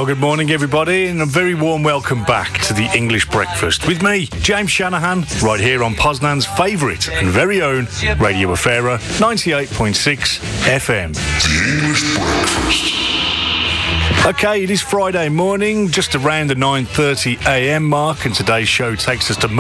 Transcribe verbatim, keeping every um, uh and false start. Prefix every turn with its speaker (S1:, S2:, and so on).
S1: Well, good morning, everybody, and a very warm welcome back to the English Breakfast with me, James Shanahan, right here on Poznan's favourite and very own Radio Afera, ninety-eight point six F M.
S2: The English Breakfast.
S1: Okay, it is Friday morning, just around the nine thirty a m mark, and today's show takes us to